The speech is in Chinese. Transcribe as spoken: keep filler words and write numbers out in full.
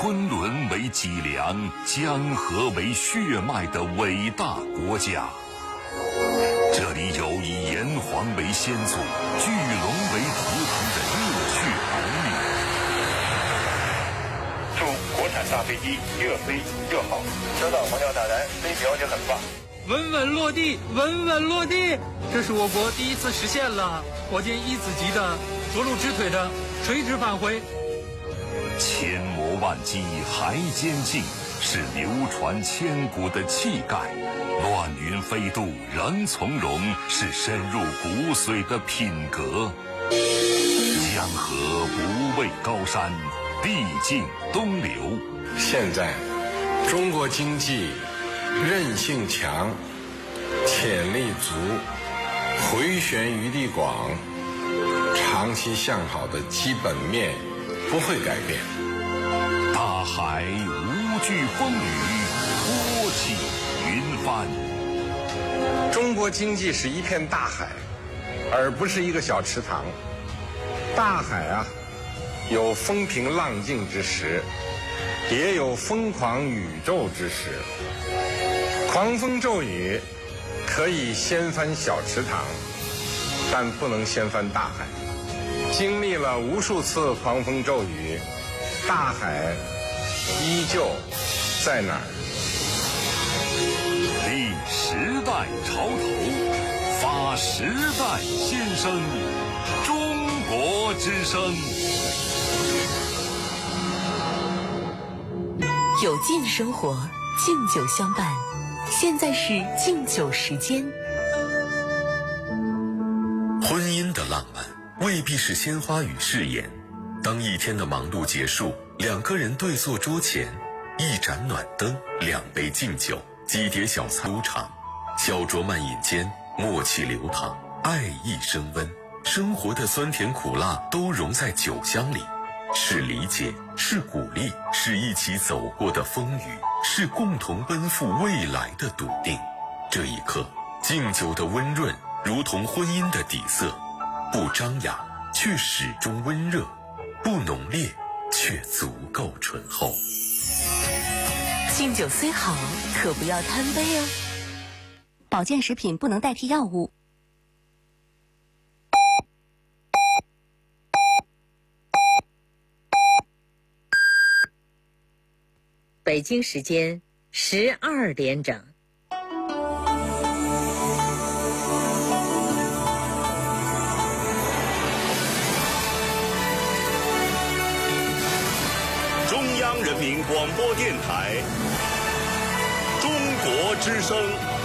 昆仑为脊梁，江河为血脉的伟大国家。这里有以炎黄为先祖、巨龙为图腾的热血儿女。 祝国产大飞机越飞越好。收到，黄教大人，飞行要求很棒。 稳稳落地，稳稳落地，这是我国第一次实现了火箭一子级的着陆直腿的垂直返回。 千磨万击还坚劲，是流传千古的气概；乱云飞渡仍从容，是深入骨髓的品格。江河不畏高山，地尽东流。 现在，中国经济韧性强，潜力足，回旋余地广，长期向好的基本面不会改变。 大海无惧风雨，托起云帆。 中国经济是一片大海，而不是一个小池塘。大海啊，有风平浪静之时，也有疯狂宇宙之时。狂风骤雨可以掀翻小池塘，但不能掀翻大海。经历了无数次狂风骤雨，大海依旧在那儿。 立时代潮头，发时代先声，中国之声。 有劲生活，敬酒相伴。现在是敬酒时间。 婚姻的浪漫未必是鲜花与誓言。当一天的忙碌结束，两个人对坐桌前，一盏暖灯，两杯敬酒，几碟小菜入场，小酌慢饮间，默契流淌，爱意升温。生活的酸甜苦辣都融在酒香里，是理解，是鼓励，是一起走过的风雨，是共同奔赴未来的笃定。这一刻，敬酒的温润如同婚姻的底色，不张扬却始终温热，不浓烈却足够醇厚。 敬酒虽好，可不要贪杯哦。保健食品不能代替药物。 北京时间十二点整。 中央人民广播电台，中国之声。